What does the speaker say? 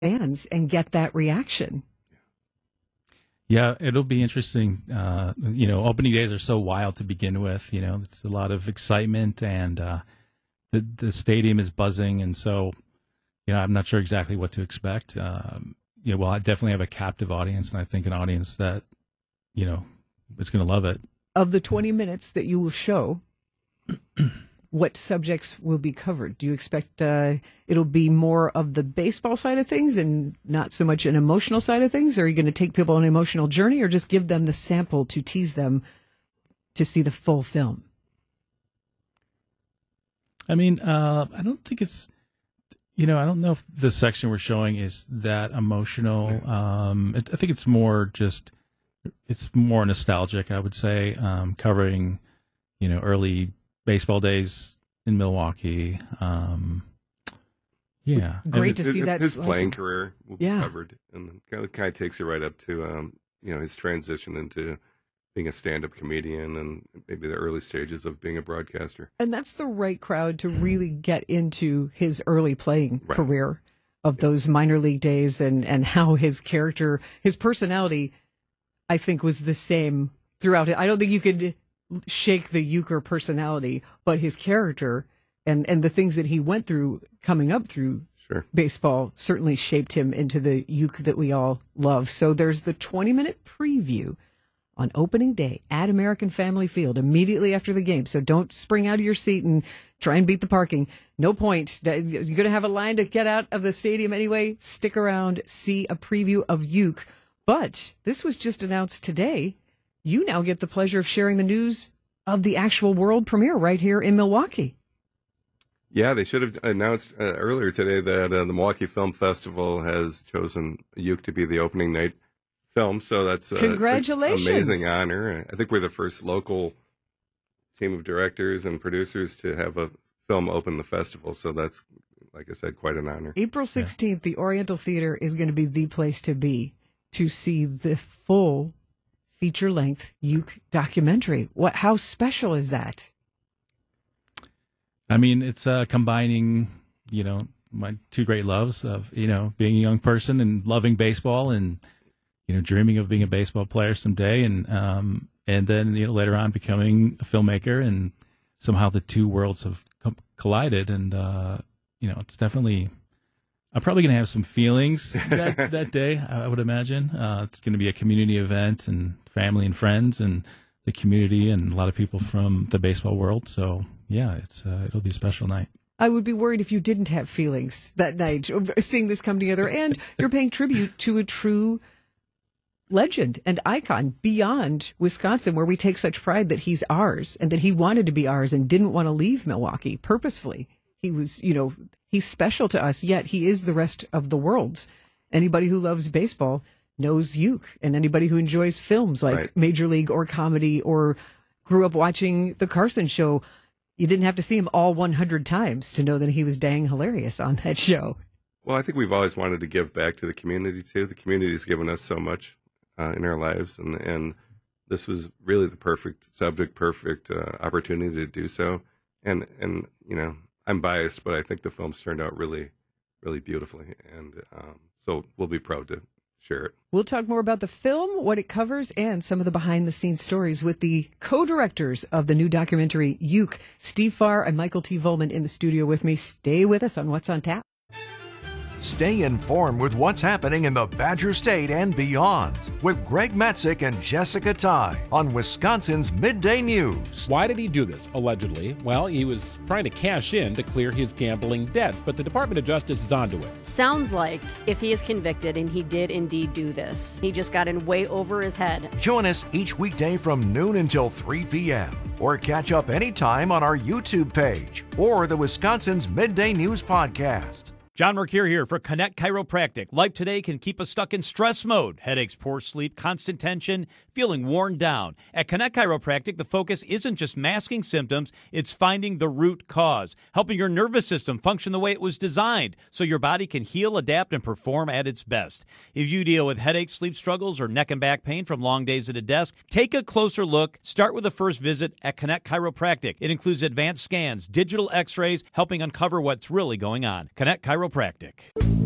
fans and get that reaction. Yeah, it'll be interesting. Opening days are so wild to begin with. It's a lot of excitement, and the stadium is buzzing, and so I'm not sure exactly what to expect. Well, I definitely have a captive audience, and I think an audience that is going to love it. Of the 20 minutes that you will show, what subjects will be covered? Do you expect it'll be more of the baseball side of things and not so much an emotional side of things? Or are you going to take people on an emotional journey, or just give them the sample to tease them to see the full film? I mean, I don't think it's, I don't know if the section we're showing is that emotional. I think it's more nostalgic, I would say, covering, early baseball days in Milwaukee. Great to see that. His playing career will be covered, and it kind of takes you right up to his transition into being a stand-up comedian and maybe the early stages of being a broadcaster. And that's the right crowd to really get into his early playing career of those minor league days, and how his character, his personality, I think, was the same throughout it. I don't think you could shake the Uecker personality, but his character and the things that he went through coming up through baseball certainly shaped him into the Ueck that we all love. So there's the 20-minute preview on opening day at American Family Field immediately after the game. So don't spring out of your seat and try and beat the parking. No point. You're going to have a line to get out of the stadium anyway. Stick around, see a preview of Ueck. But this was just announced today. You now get the pleasure of sharing the news of the actual world premiere right here in Milwaukee. Yeah, they should have announced earlier today that the Milwaukee Film Festival has chosen Ueck to be the opening night film. So that's congratulations. An amazing honor. I think we're the first local team of directors and producers to have a film open the festival. So that's, like I said, quite an honor. April 16th, the Oriental Theater is going to be the place to be to see the full feature-length Ueck documentary. How special is that? I mean, it's combining, my two great loves of, being a young person and loving baseball and, dreaming of being a baseball player someday. And then, later on becoming a filmmaker, and somehow the two worlds have collided. And, it's definitely, I'm probably going to have some feelings that day, I would imagine. It's going to be a community event, and family and friends and the community and a lot of people from the baseball world. So, yeah, it'll be a special night. I would be worried if you didn't have feelings that night, seeing this come together. And you're paying tribute to a true legend and icon beyond Wisconsin, where we take such pride that he's ours and that he wanted to be ours and didn't want to leave Milwaukee purposefully. He was, he's special to us, yet he is the rest of the world's. Anybody who loves baseball knows Ueck, and anybody who enjoys films like Major League or comedy or grew up watching The Carson Show, you didn't have to see him all 100 times to know that he was dang hilarious on that show. Well, I think we've always wanted to give back to the community, too. The community's given us so much in our lives, and this was really the perfect subject, perfect opportunity to do so. And I'm biased, but I think the film's turned out really, really beautifully, and so we'll be proud to share it. We'll talk more about the film, what it covers, and some of the behind-the-scenes stories with the co-directors of the new documentary, Ueck, Steve Farr and Michael T. Volman, in the studio with me. Stay with us on What's on Tap. Stay informed with what's happening in the Badger State and beyond with Greg Metzik and Jessica Ty on Wisconsin's Midday News. Why did he do this, allegedly? Well, he was trying to cash in to clear his gambling debts, but the Department of Justice is onto it. Sounds like if he is convicted and he did indeed do this, he just got in way over his head. Join us each weekday from noon until 3 p.m. or catch up anytime on our YouTube page or the Wisconsin's Midday News podcast. John Mercure here for Connect Chiropractic. Life today can keep us stuck in stress mode. Headaches, poor sleep, constant tension, feeling worn down. At Connect Chiropractic, the focus isn't just masking symptoms, it's finding the root cause, helping your nervous system function the way it was designed so your body can heal, adapt, and perform at its best. If you deal with headaches, sleep struggles, or neck and back pain from long days at a desk, take a closer look. Start with a first visit at Connect Chiropractic. It includes advanced scans, digital x-rays, helping uncover what's really going on. Connect Chiropractic.